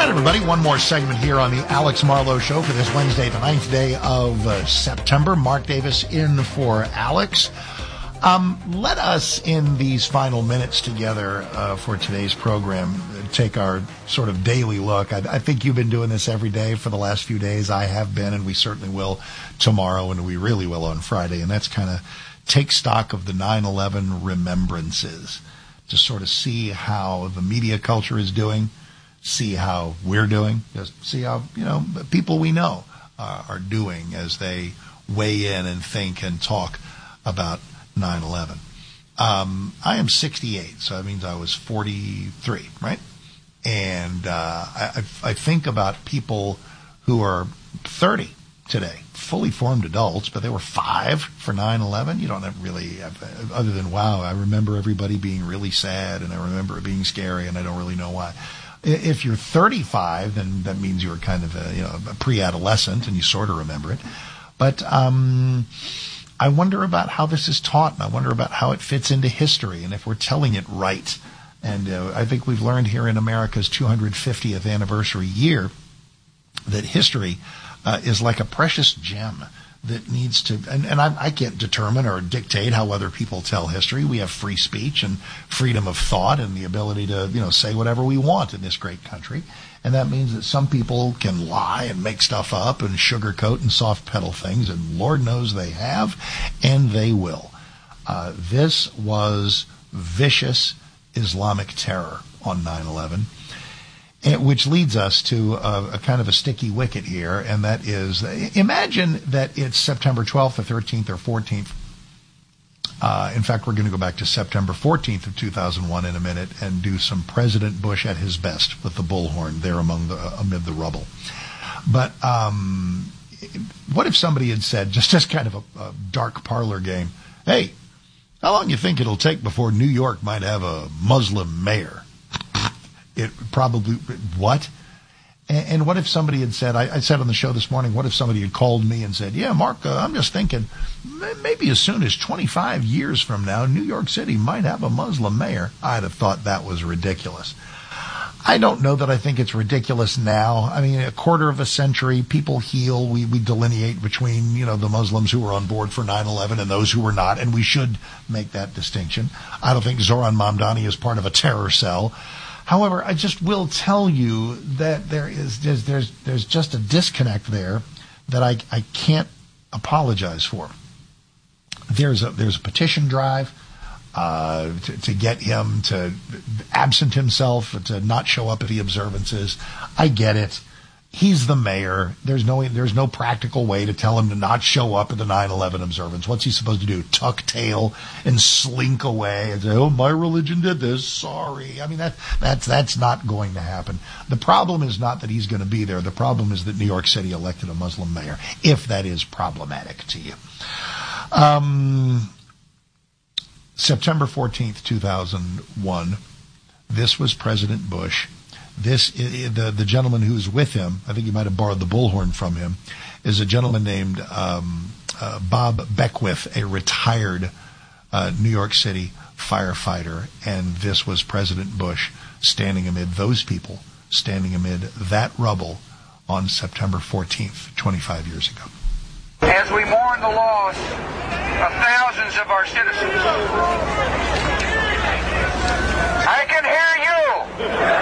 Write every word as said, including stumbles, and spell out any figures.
right, everybody, one more segment here on the Alex Marlowe Show for this Wednesday, the ninth day of uh, September. Mark Davis in for Alex. Um, let us, in these final minutes together uh, for today's program, take our sort of daily look. I, I think you've been doing this every day for the last few days. I have been, and we certainly will tomorrow, and we really will on Friday. And that's kind of take stock of the nine eleven remembrances to sort of see how the media culture is doing, see how we're doing, just see how, you know, people we know uh, are doing as they weigh in and think and talk about nine eleven. Um, I am sixty-eight, so that means I was forty-three, right? And uh, I, I think about people who are thirty today, fully formed adults, but they were five for nine eleven. You don't have really, have, other than, wow, I remember everybody being really sad, and I remember it being scary, and I don't really know why. If you're thirty-five, then that means you're kind of a, you know, a pre-adolescent, and you sort of remember it. But um, I wonder about how this is taught, and I wonder about how it fits into history, and if we're telling it right. And uh, I think we've learned here in America's two hundred fiftieth anniversary year that history uh, is like a precious gem that needs to, and, and I, I can't determine or dictate how other people tell history. We have free speech and freedom of thought and the ability to, you know, say whatever we want in this great country. And that means that some people can lie and make stuff up and sugarcoat and soft pedal things, and Lord knows they have, and they will. Uh, this was vicious Islamic terror on nine eleven. And, which leads us to a, a kind of a sticky wicket here, and that is, imagine that it's September twelfth or thirteenth or fourteenth. Uh, in fact, we're going to go back to September fourteenth of two thousand one in a minute and do some President Bush at his best with the bullhorn there among the, uh, amid the rubble. But um, what if somebody had said, just as kind of a, a dark parlor game, hey, how long do you think it'll take before New York might have a Muslim mayor? It probably, what? And, and what if somebody had said, I, I said on the show this morning, what if somebody had called me and said, yeah, Mark, uh, I'm just thinking maybe as soon as twenty-five years from now, New York City might have a Muslim mayor. I'd have thought that was ridiculous. I don't know that I think it's ridiculous now. I mean, a quarter of a century, people heal. We, we delineate between, you know, the Muslims who were on board for nine eleven and those who were not, and we should make that distinction. I don't think Zoran Mamdani is part of a terror cell. However, I just will tell you that there is there's there's, there's just a disconnect there that I I can't apologize for. There's a there's a petition drive uh, to, to get him to absent himself, to not show up at the observances. I get it. He's the mayor. There's no there's no practical way to tell him to not show up at the nine eleven observance. What's he supposed to do? Tuck tail and slink away and say, "Oh, my religion did this. Sorry." I mean, that that's that's not going to happen. The problem is not that he's going to be there. The problem is that New York City elected a Muslim mayor, if that is problematic to you. Um, September fourteenth, two thousand one. This was President Bush. This the the gentleman who's with him, I think he might have borrowed the bullhorn from him, is a gentleman named um, uh, Bob Beckwith, a retired uh, New York City firefighter, and this was President Bush standing amid those people, standing amid that rubble on September fourteenth, twenty-five years ago. As we mourn the loss of thousands of our citizens, I can hear you.